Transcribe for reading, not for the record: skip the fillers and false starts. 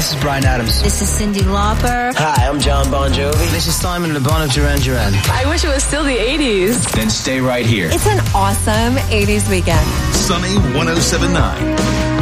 this is Bryan Adams. This is Cyndi Lauper. Hi, I'm John Bon Jovi. This is Simon Le Bon of Duran Duran. I wish it was still the 80s. Then stay right here. It's an awesome 80s weekend. Sunny 107.9.